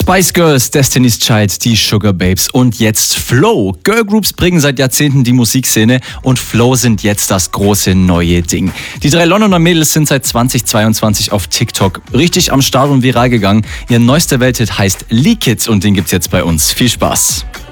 Spice Girls, Destiny's Child, die Sugar Babes und jetzt Flow. Girlgroups prägen seit Jahrzehnten die Musikszene und Flow sind jetzt das große neue Ding. Die 3 Londoner Mädels sind seit 2022 auf TikTok richtig am Start und viral gegangen. Ihr neuester Welthit heißt Leak It und den gibt's jetzt bei uns. Viel Spaß!